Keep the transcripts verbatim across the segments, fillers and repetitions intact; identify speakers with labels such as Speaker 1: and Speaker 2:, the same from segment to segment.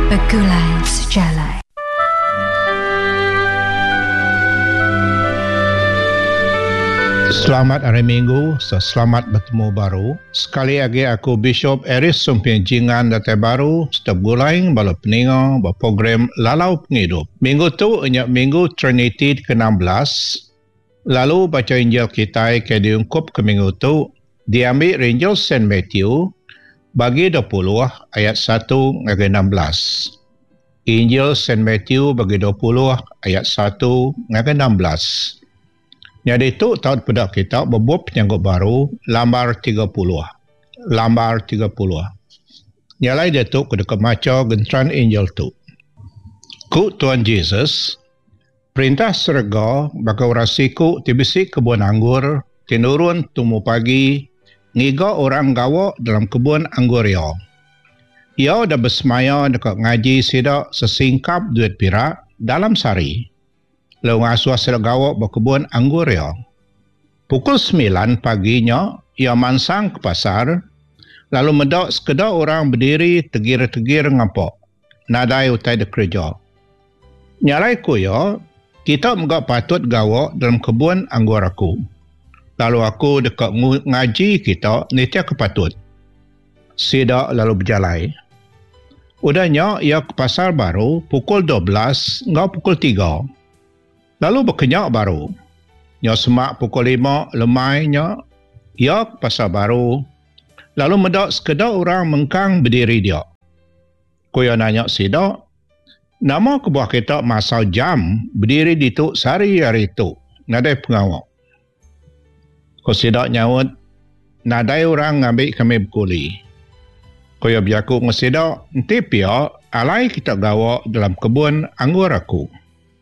Speaker 1: Begulai Sejalai.
Speaker 2: Selamat hari Minggu, selamat bertemu baru. Sekali lagi aku Bishop Eris Sumpian Jingan Datai Baru, setiap gulaing bala peninga berprogram Lalau Pengidup. Minggu tu inyak Minggu Trinity ke enam belas. Lalu baca Injil kita ke diungkup ke minggu tu, diambil Injil Saint Matthew bagi dua puluh ayat satu hingga enam belas. Injil Saint Matthew bagi dua puluh ayat satu hingga enam belas. Jadi itu tahun pada kita berbuat penyanggut baru lambar tiga puluh. Lambar tiga puluh. Nyalai dia tu kuda kemaca gentran Injil tu. Ku Tuhan Yesus perintah serga bagi rasiku tibisi kebun anggur tinurun tumu pagi ngiga orang gawa dalam kebun anggur ia. Ia dah bersemaya dekat ngaji sidak sesingkap duit pirak dalam sari. Lalu ngasuh sidak gawa berkebun anggur ia. Pukul sembilan paginya ia mansang ke pasar lalu medak sekedar orang berdiri tegir-tegir ngapak. Nadai utai de kerja. Nyalai ku ia kita enggak patut gawa dalam kebun anggur aku. Lalu aku dekat ngaji kita nitia kepatut. Sidak lalu berjalai. Udahnya ia ke pasar baru pukul dua belas hingga pukul tiga. Lalu berkenyak baru. Ia semak pukul lima lemainya. Ia ke pasar baru. Lalu medak sekedar orang mengkang berdiri dia. Kuya nanya sidak. Nama kebuah kita masa jam berdiri di tu sehari hari tu. Nadai pengawak. Kau sidak nyawut. Nadai orang ngambil kami berkuli. Kaya biaku ngesidak, nanti pia alai kita gawa dalam kebun anggur aku.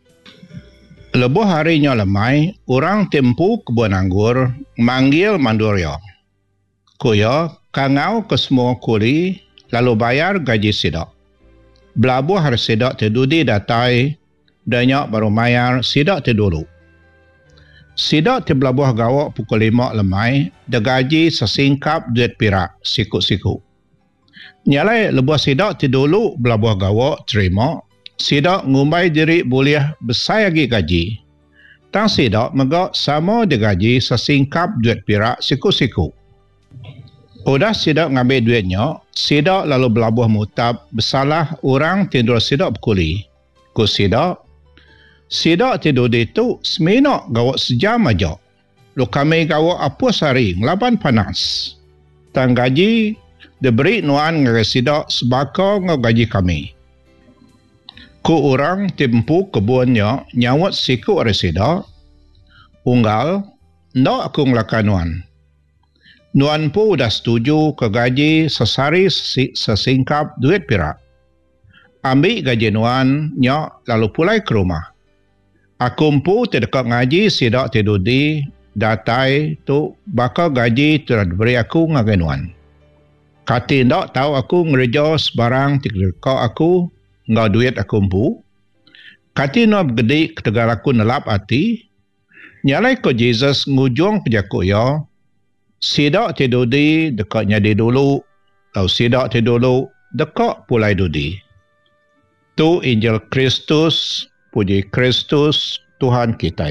Speaker 2: Lebuh harinya lemai, orang tempu kebun anggur, manggil manduria. Kaya kangau ke semua kuli, lalu bayar gaji sidak. Belabuh hari sidak terdudi datai, danyak baru bayar sidak terdulu. Sidak terbelabuh gawa pukul lima lemai, dah gaji sesingkap duit pirak, siku-siku. Nyalai lebuh sidak terdulu belabuh gawa terima, sidak ngumbai diri boleh besar lagi gaji. Tang sidak megak sama digaji sesingkap duit pirak siku-siku. Udah sidak ngambil duitnya, sidak lalu belabuh mutab bersalah orang tidur sidak berkuli. Ku sidak, sidak tidur itu seminak gawa sejam aja. Lu kami gawa apa sehari, ngelaban panas. Tang gaji, diberi nuan ngere sidak sebaka ngaji kami. Ku orang tempu kebunnya nyawat siku are sidak. Unggal, nak aku ngelakan nuan. Nuan pun dah setuju ke gaji sesari sesingkap duit pirak. Ambil gaji nuan nya lalu pulai ke rumah. Aku pun terdekat ngaji sidak tidudi datai tu bakal gaji telah diberi aku ngagai nuan. Kati ndak tahu aku ngerja sebarang tikau aku ngau duit aku empu. Kati nak gede ketegar aku nelap hati. Nyalai ko Jesus ngujung pejaku ya. Sidak tidudi dekatnya di dulu. Lalu sidak tidulu dekat pulai dudi. Tu Injil Kristus, puji Kristus Tuhan kita.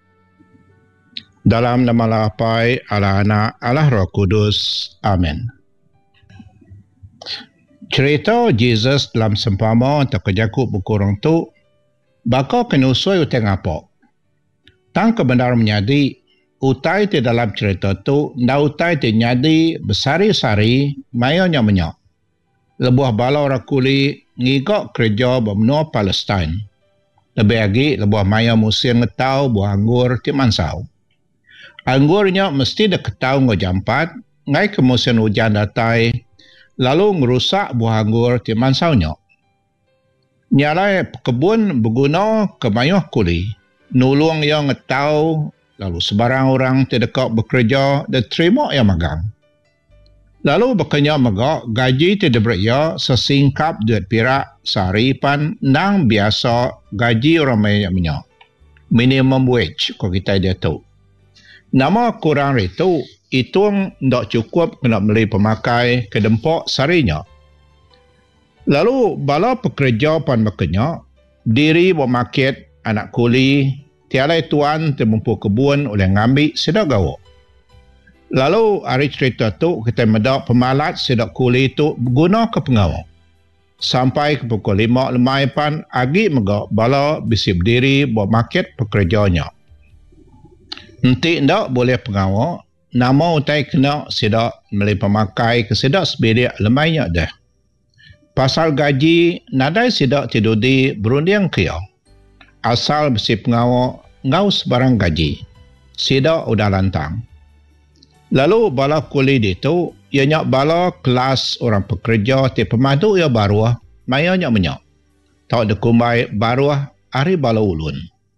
Speaker 2: Dalam nama Lapai, Allah Anak, Allah Roh Kudus. Amin. Cerita Jesus dalam sempama untuk kejakut berkurang tu, bakal kena usai utai ngapok. Tang kebenar menyadi, utai di dalam cerita tu, nda utai di nyadi besari-sari, mayanya menyak. Lebuah bala orang kuli, ngigak kerja bermenua Palestin. Lebih lagi, lebuah maya musim ngetau buah anggur di mansau. Anggurnya mesti dah ketau ngejampat, ngai ke musim hujan datai, lalu merusak buah anggur di mansaunya. Nyalai kebun berguna ke mayuh kuli. Nulung yang ngetau, lalu sebarang orang terdekat bekerja dan terima yang magang. Lalu berkenya megak gaji tidak beria sesingkap duit pirak sehari pan nang biasa gaji orang banyak minyak. Minimum wage kalau kita dia tahu. Nama kurang itu, itu ndak cukup kena beli pemakai ke dempok sarinya. Lalu bala pekerja pan makanya diri buat market anak kuli tiada tuan temumpu kebun oleh ngambil sedak gawa. Lalu hari cerita tu kita mendak pemalat sedak kuli tu guna ke pengawal. Sampai ke pukul lima lemai pan agi megak bala bisi berdiri buat market pekerjanya. Nanti ndak boleh pengawal nama utai kena sedak melih pemakai ke sedak sebedia lemainya dah. Pasal gaji nadai sedak tidur di berunding kaya. Asal besi pengawal ngau sebarang gaji. Sedak udah lantang. Lalu bala kuli itu ianya bala kelas orang pekerja ti pemadu ia baru mayanya menyak. Tau dekumbai baru hari bala ulun.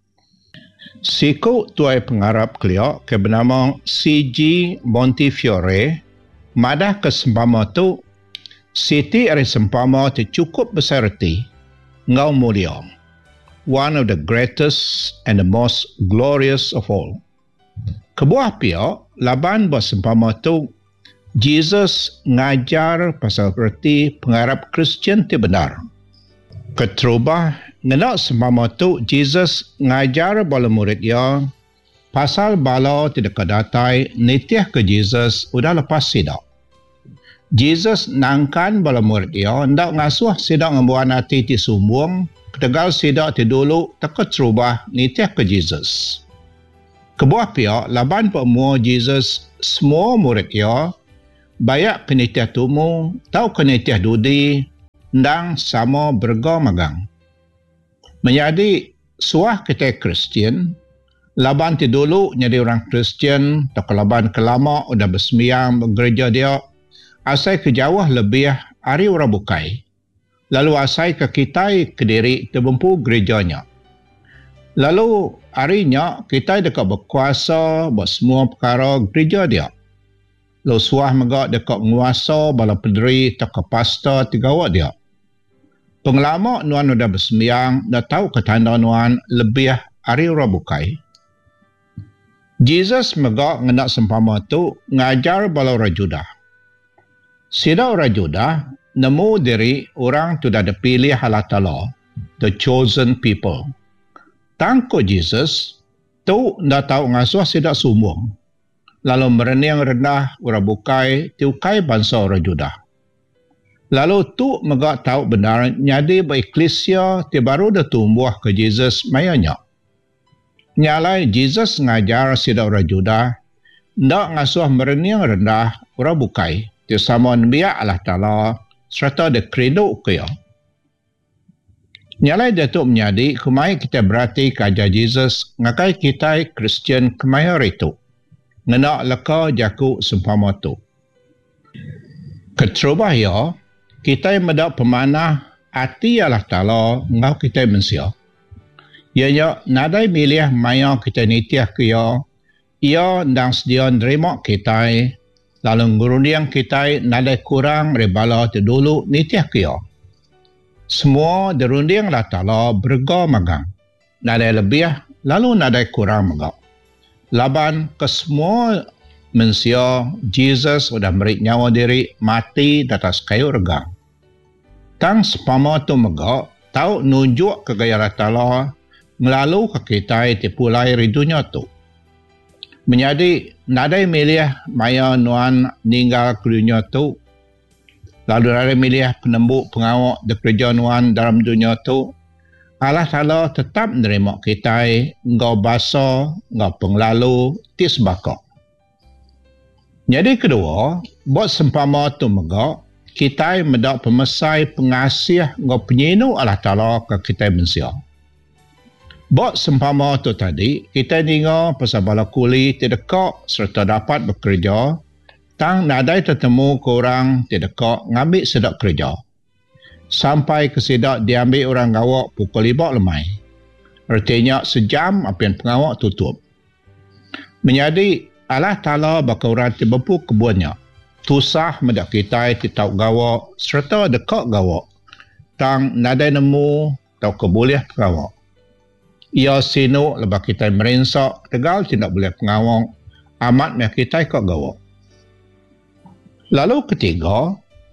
Speaker 2: Siku tuai pengarap keliak ke bernama C G Montefiore madah kesempama tu Siti ari sempama ti cukup besar reti ngau mulia. One of the greatest and the most glorious of all. Kebuah pihak laban buat sempama tu Jesus ngajar pasal reti pengarap Kristian ti benar. Keterubah ngenak sempama tu Jesus ngajar bala murid dia pasal bala tidak kedatai nitiah ke Jesus udah lepas sidak. Jesus nangkan bala murid dia hendak ngasuh sidak ngembuan hati ti sumbung ketegal sidak ti dulu teka terubah nitiah ke Jesus. Kebuah pihak laban pemua Jesus semua murid dia bayak kenitiah tumu tau kenitiah dudi ndang sama berga magang. Menjadi suah kita Kristian laban ti dulu jadi orang Kristian tak laban kelama udah bersembiang bergereja dia asai ke Jawa lebih hari orang bukai. Lalu asai ke kita Kediri terbempu gerejanya. Lalu harinya kita dekat berkuasa buat semua perkara gereja dia. Lalu suah megak dekat menguasa bala pederi tak ke pastor tigawa dia. Pengelama nuan udah bersembiang dah tahu ketanda nuan lebih hari orang bukai. Jesus megak ngenak sempama tu ngajar bala orang Judah. Sida orang Judah nemu diri orang tu dah dipilih Allah Ta'ala, the chosen people. Tangko Jesus tu dah tahu ngasuh sida sumbung. Lalu merening rendah orang bukai tiukai bangsa orang Judah. Lalu tu megak tahu benar nyadi bereklesia ti baru dah tumbuh ke Jesus mayanya. Nyalai Jesus ngajar sida orang Judah ndak ngasuh merening rendah orang bukai. Ti sama biak Allah Ta'ala serta de kredo kaya. Nyalai datuk menyadi kemai kita berarti kaja Jesus ngakai kita Kristian kemai hari itu. Ngenak leka jaku sempama tu. Keterubah ya, kita mendak pemanah hati Allah Ta'ala ngau kita mensia. Ianya nadai milih maya kita nitiah kaya, ia ndang sedia nerima kita lalu ngurundiang kita nadai kurang rebala tu dulu nitiah kaya. Semua derundiang Allah Ta'ala berga magang. Nadai lebih lalu nadai kurang magang. Laban ke semua mensia Jesus sudah merik nyawa diri mati di atas kayu regang. Tang sepama tu megak tahu nunjuk ke gaya Allah Ta'ala melalui ke kita tipulai ridunya tu. Menjadi nadai milih maya nuan ninggal ke dunia tu. Lalu nadai milih penembuk pengawak di kerja nuan dalam dunia tu. Allah Ta'ala tetap menerima kita ngau basa, ngau penglalu, tis bakok. Jadi kedua, buat sempama tu megak, kita mendak pemesai pengasih ngau penyinu Allah Ta'ala ke kita mensia. Buat sempama tu tadi, kita dengar pasal bala kuli tidak serta dapat bekerja, tang nadai tertemu ke orang tidak ngambil sedak kerja. Sampai ke sedak diambil orang gawak pukul lima lemai. Artinya sejam apian pengawak tutup. Menjadi Allah Ta'ala bakal orang terbempu kebunnya. Tusah medak kita titau gawak serta dekat gawak. Tang nadai nemu tau keboleh pengawak. Ia sino lepas kita merensak tegal tidak boleh pengawang amat meh kita ikut gawak. Lalu ketiga,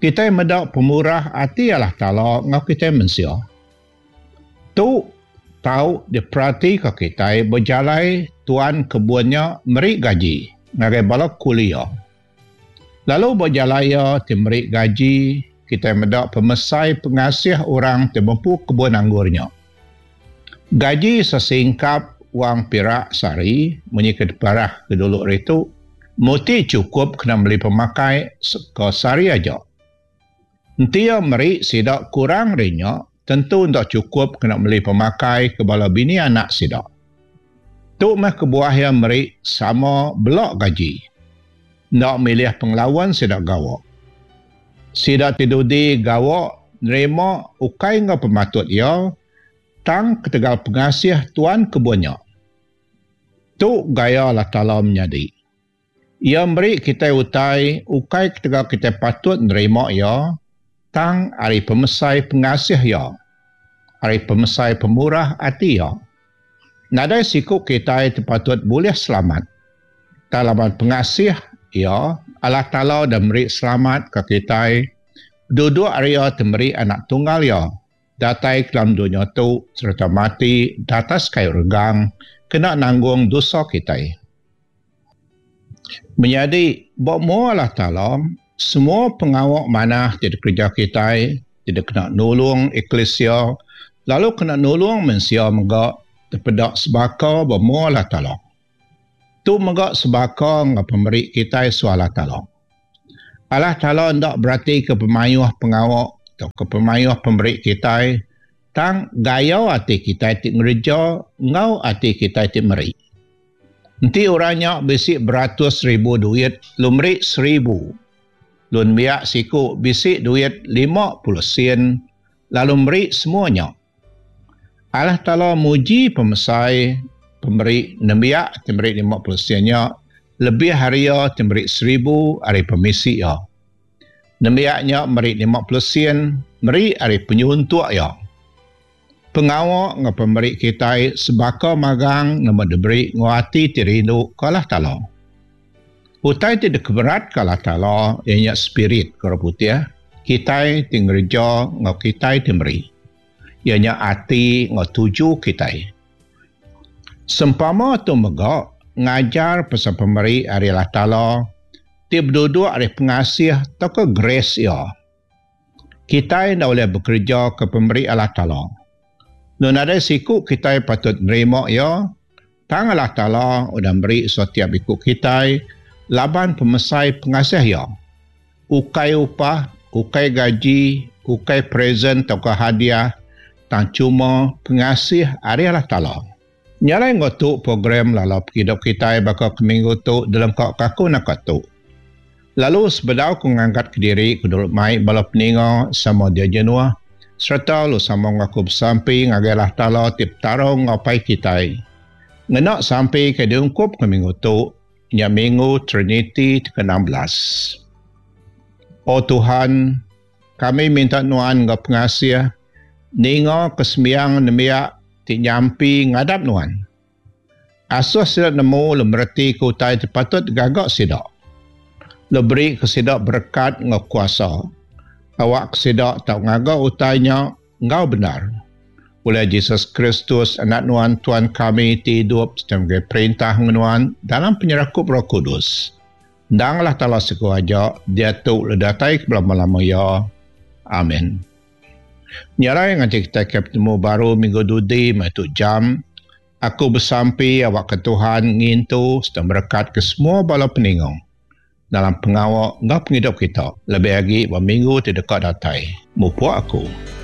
Speaker 2: Kita mendak pemurah hati Allah Ta'ala ngau kita manusia. Tu tahu diperhati ke kita berjalan tuan kebunnya merik gaji ngagai balak kuliah. Lalu berjalan ya merik gaji kita mendak pemesai pengasih orang temampu kebun anggurnya. Gaji sesingkap wang pirak sari menyikit parah ke dulu itu muti cukup kena beli pemakai ke sari aja. Dia merik sidak kurang rinya, tentu tak cukup kena beli pemakai ke bala bini anak sidak. Tu mah kebuah yang merik sama belak gaji. Nak milih penglawan sidak gawak. Sidak tidur di gawak, nerima ukai ngah pematut ia, tang ketegal pengasih tuan kebunnya. Tu gaya Allah Ta'ala menyadi. Ia merik kita utai, ukai ketegal kita patut nerima ia, tang ari pemesai pengasih ya, ari pemesai pemurah hati ya. Nadai sikuk kita patut boleh selamat. Talaman pengasih ya, Allah Ta'ala dah beri selamat ke kita. Duduk area memberi anak tunggal ya. Datai dalam dunia tu serta mati datas kayu regang kena nanggung dosa kita. Menjadi bakmu Allah Ta'ala semua pengawak mana tidak kerja kita, tidak kena nolong eklesia, lalu kena nolong manusia megak terpedak sebaka bermu Allah Ta'ala. Tu megak sebaka dengan pemberi kita isu Allah Ta'ala. Allah Ta'ala tidak berarti ke pemayuh pengawak atau ke pemayuh pemberi kita, tang gaya hati kita tidak ngerja, ngau hati kita tidak meri. Nanti orangnya bisik beratus ribu duit, lumri seribu. Lun biak siku bisik duit lima puluh sen, lalu beri semuanya. Allah Ta'ala muji pemesai, pemberi nembiak, memberi lima puluh sennya, lebih haria memberi seribu hari pemisi ya. Nembiaknya memberi lima puluh sen, memberi hari penyuntuk ya. Pengawak dengan pemberi kita sebaka magang nama diberi nguati tirindu ke Allah Ta'ala. Utai tidak keberat ke Allah Ta'ala ianya spirit kalau putih. Kita tinggerja ngau kita timberi. Ianya hati ngau tuju kita. Sempama tu megak ngajar pasal pemberi hari Allah Ta'ala. Tiap duduk hari pengasih atau ke grace ya. Kita tidak boleh bekerja ke pemberi Allah Ta'ala. Dan ada siku kita patut nerima ya. Tang Allah Ta'ala sudah beri setiap ikut kita. Laban pemesai pengasih ya. Ukai upah, ukai gaji, ukai present atau hadiah, tang cuma pengasih hari Allah Ta'ala. Nyalai ngotuk program lalu hidup kita bakal ke minggu tu dalam kau kaku nak tu. Lalu sebedau ku ngangkat ke diri ku dulu mai balap peninga sama dia jenua. Serta lu sama ngaku bersampi ngagai Allah Ta'ala tip tarong ngapai kita. Ngenak sampai ke diungkup ke minggu tu. Nya minggu Trinity ke enam belas. Oh Tuhan, kami minta nuan ke pengasih, ningo kesembiang nemiak ti nyampi ngadap nuan. Asus sidak nemu lemberti ku utai patut gagak sidak. Leberi kesidak berkat ngau kuasa. Awak kesidak tak ngagak utainya ngau benar. Oleh Yesus Kristus, anak nuan Tuhan kami ti hidup sebagai perintah nuan dalam penyerakup Roh Kudus. Danglah Ta'ala sekuaja, dia tu ledatai kelama-lama ya. Amin. Nyarai nganti kita ketemu baru minggu dudi maitu jam. Aku bersampi awak ke Tuhan ngintu sedang berkat ke semua bala peningong. Dalam pengawak ngau penghidup kita. Lebih lagi, berminggu tidak datai. Mupu aku.